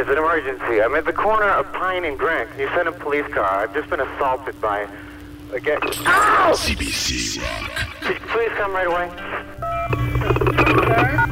It's an emergency. I'm at the corner of Pine and Grant. Can you send a police car? I've just been assaulted by... Again... Ow! CBC Rock. Could you please come right away? Sir?